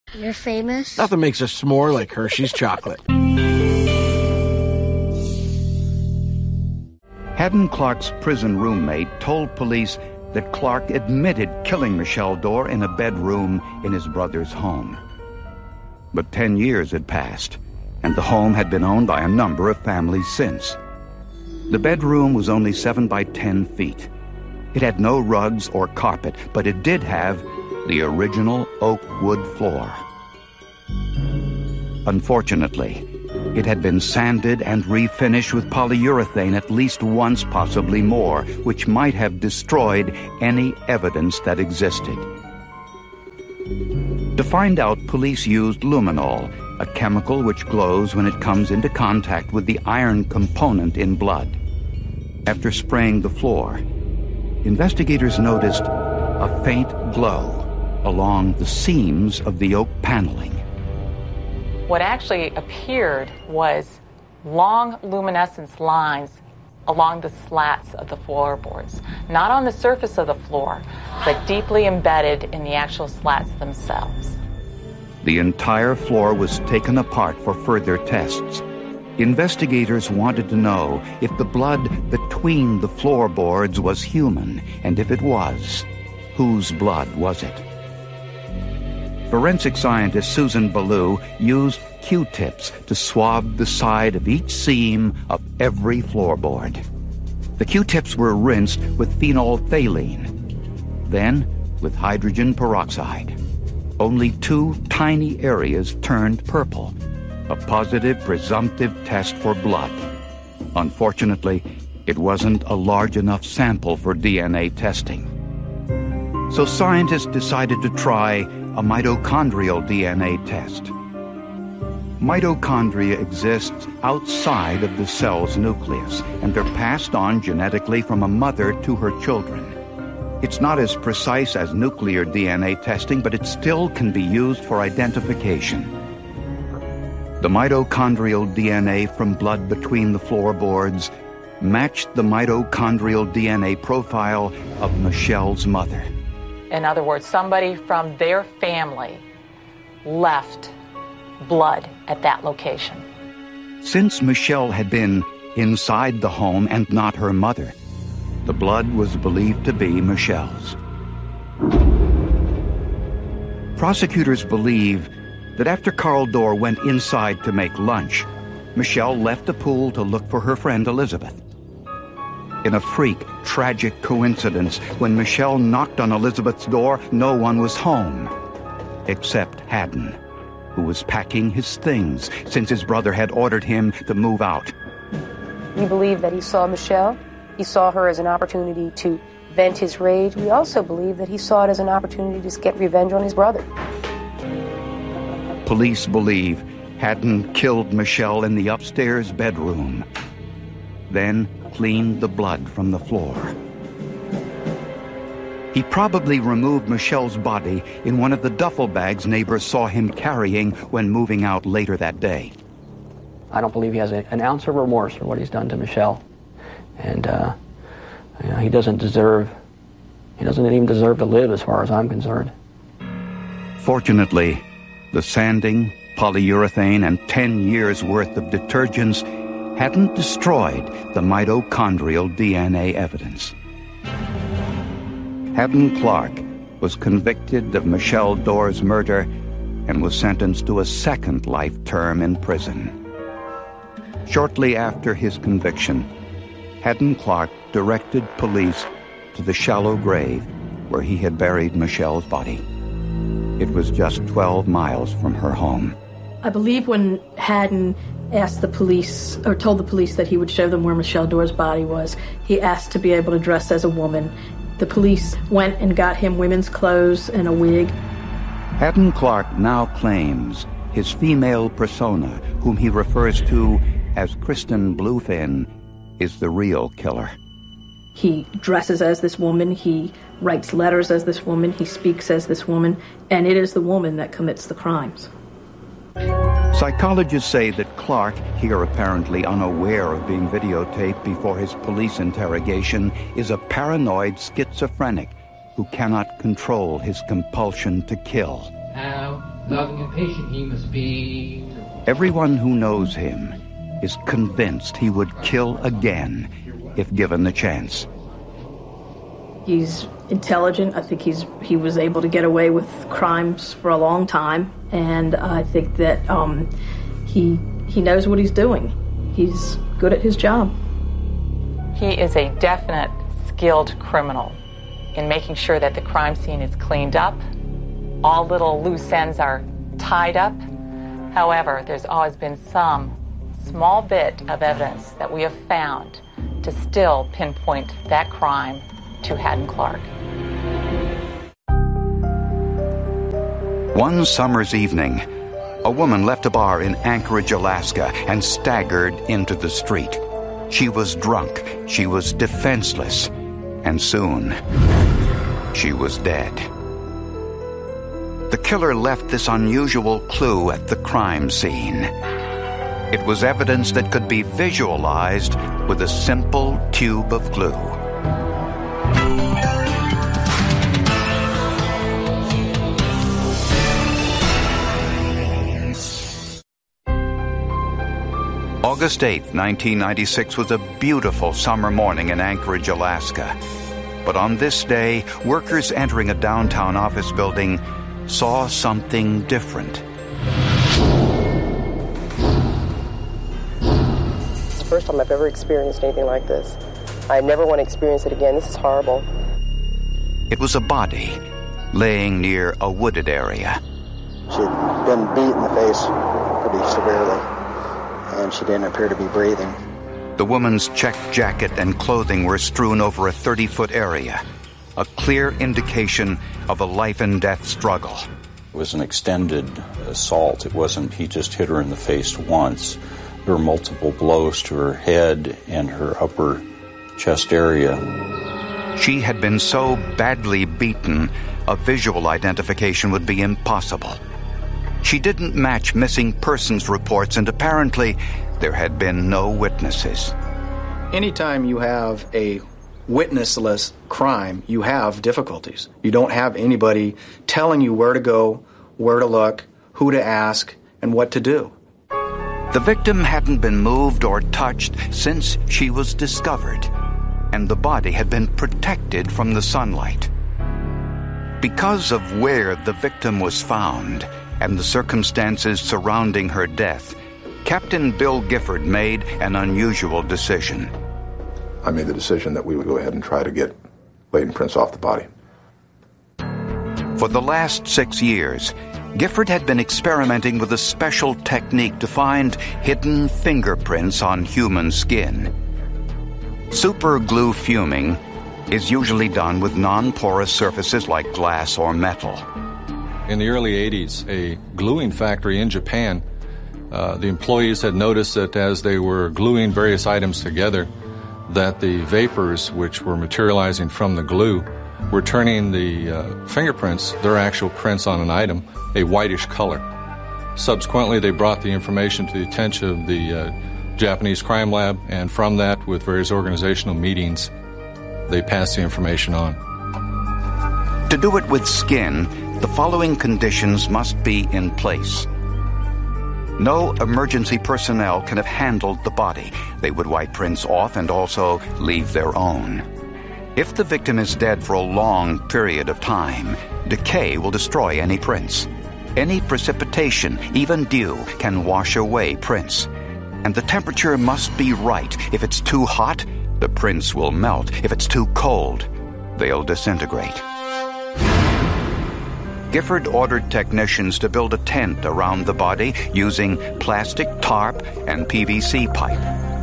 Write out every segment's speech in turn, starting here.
You're famous? Nothing makes a s'more like Hershey's chocolate. Haddon Clark's prison roommate told police that Clark admitted killing Michelle Dorr in a bedroom in his brother's home. But 10 years had passed, and the home had been owned by a number of families since. The bedroom was only 7 by 10 feet. It had no rugs or carpet, but it did have the original oak wood floor. Unfortunately, it had been sanded and refinished with polyurethane at least once, possibly more, which might have destroyed any evidence that existed. To find out, police used luminol, a chemical which glows when it comes into contact with the iron component in blood. After spraying the floor, investigators noticed a faint glow along the seams of the oak paneling. What actually appeared was long luminescence lines along the slats of the floorboards, not on the surface of the floor, but deeply embedded in the actual slats themselves. The entire floor was taken apart for further tests. Investigators wanted to know if the blood between the floorboards was human, and if it was, whose blood was it? Forensic scientist Susan Ballou used Q-tips to swab the side of each seam of every floorboard. The Q-tips were rinsed with phenolphthalein, then with hydrogen peroxide. Only 2 tiny areas turned purple, a positive presumptive test for blood. Unfortunately, it wasn't a large enough sample for DNA testing. So scientists decided to try a mitochondrial DNA test. Mitochondria exists outside of the cell's nucleus, and they're passed on genetically from a mother to her children. It's not as precise as nuclear DNA testing, but it still can be used for identification. The mitochondrial DNA from blood between the floorboards matched the mitochondrial DNA profile of Michelle's mother. In other words, somebody from their family left blood at that location. Since Michelle had been inside the home and not her mother, the blood was believed to be Michelle's. Prosecutors believe that after Carl Dorr went inside to make lunch, Michelle left the pool to look for her friend Elizabeth. In a freak, tragic coincidence, when Michelle knocked on Elizabeth's door, no one was home, except Haddon, who was packing his things since his brother had ordered him to move out. We believe that he saw Michelle. He saw her as an opportunity to vent his rage. We also believe that he saw it as an opportunity to get revenge on his brother. Police believe Haddon killed Michelle in the upstairs bedroom, then cleaned the blood from the floor. He probably removed Michelle's body in one of the duffel bags neighbors saw him carrying when moving out later that day. I don't believe he has an ounce of remorse for what he's done to Michelle. And he doesn't even deserve to live as far as I'm concerned. Fortunately, the sanding, polyurethane, and 10 years' worth of detergents hadn't destroyed the mitochondrial DNA evidence. Haddon Clark was convicted of Michelle Dorr's murder and was sentenced to a second life term in prison. Shortly after his conviction, Haddon Clark directed police to the shallow grave where he had buried Michelle's body. It was just 12 miles from her home. I believe when Haddon asked the police, or told the police that he would show them where Michelle Dorr's body was, he asked to be able to dress as a woman. The police went and got him women's clothes and a wig. Haddon Clark now claims his female persona, whom he refers to as Kristen Bluefin, is the real killer. He dresses as this woman, he writes letters as this woman, he speaks as this woman, and it is the woman that commits the crimes. Psychologists say that Clark, here apparently unaware of being videotaped before his police interrogation, is a paranoid schizophrenic who cannot control his compulsion to kill. How loving and patient he must be. Everyone who knows him is convinced he would kill again if given the chance. He's intelligent. I think he was able to get away with crimes for a long time, and I think that he knows what he's doing. He's good at his job. He is a definite skilled criminal in making sure that the crime scene is cleaned up. All little loose ends are tied up. However, there's always been some small bit of evidence that we have found to still pinpoint that crime to Haddon Clark. One summer's evening, a woman left a bar in Anchorage, Alaska, and staggered into the street. She was drunk, she was defenseless, and soon she was dead. The killer left this unusual clue at the crime scene. It was evidence that could be visualized with a simple tube of glue. August 8, 1996 was a beautiful summer morning in Anchorage, Alaska. But on this day, workers entering a downtown office building saw something different. It's the first time I've ever experienced anything like this. I never want to experience it again. This is horrible. It was a body laying near a wooded area. She'd been beat in the face pretty severely, and she didn't appear to be breathing. The woman's checked jacket and clothing were strewn over a 30-foot area, a clear indication of a life-and-death struggle. It was an extended assault. It wasn't he just hit her in the face once. There were multiple blows to her head and her upper chest area. She had been so badly beaten, a visual identification would be impossible. She didn't match missing persons reports, and apparently there had been no witnesses. Anytime you have a witnessless crime, you have difficulties. You don't have anybody telling you where to go, where to look, who to ask, and what to do. The victim hadn't been moved or touched since she was discovered, and the body had been protected from the sunlight. Because of where the victim was found and the circumstances surrounding her death, Captain Bill Gifford made an unusual decision. I made the decision that we would go ahead and try to get latent prints off the body. For the last 6 years, Gifford had been experimenting with a special technique to find hidden fingerprints on human skin. Super glue fuming is usually done with non-porous surfaces like glass or metal. In the early 80s, a gluing factory in Japan, the employees had noticed that as they were gluing various items together, that the vapors which were materializing from the glue were turning the fingerprints, their actual prints on an item, a whitish color. Subsequently, they brought the information to the attention of the Japanese crime lab, and from that, with various organizational meetings, they passed the information on. To do it with skin, the following conditions must be in place. No emergency personnel can have handled the body. They would wipe prints off and also leave their own. If the victim is dead for a long period of time, decay will destroy any prints. Any precipitation, even dew, can wash away prints. And the temperature must be right. If it's too hot, the prints will melt. If it's too cold, they'll disintegrate. Gifford ordered technicians to build a tent around the body using plastic tarp and PVC pipe.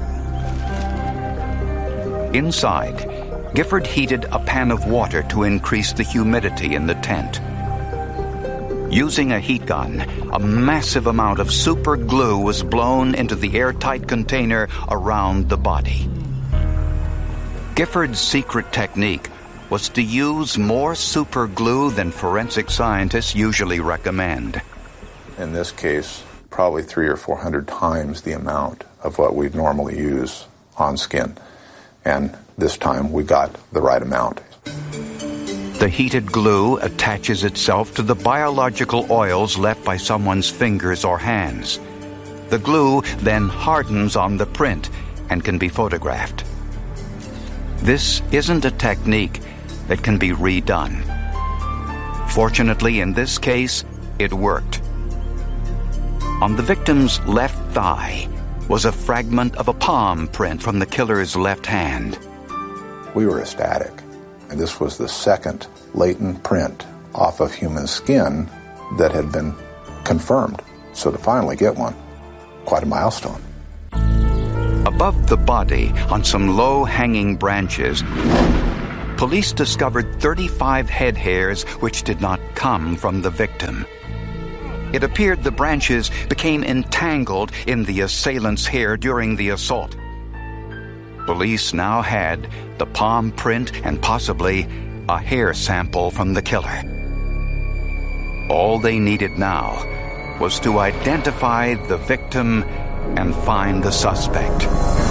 Inside, Gifford heated a pan of water to increase the humidity in the tent. Using a heat gun, a massive amount of super glue was blown into the airtight container around the body. Gifford's secret technique was to use more super glue than forensic scientists usually recommend. In this case, probably 300 or 400 times the amount of what we'd normally use on skin. And this time we got the right amount. The heated glue attaches itself to the biological oils left by someone's fingers or hands. The glue then hardens on the print and can be photographed. This isn't a technique that can be redone. Fortunately, in this case, it worked. On the victim's left thigh was a fragment of a palm print from the killer's left hand. We were ecstatic. And this was the second latent print off of human skin that had been confirmed. So to finally get one, quite a milestone. Above the body, on some low-hanging branches, police discovered 35 head hairs which did not come from the victim. It appeared the branches became entangled in the assailant's hair during the assault. Police now had the palm print and possibly a hair sample from the killer. All they needed now was to identify the victim and find the suspect.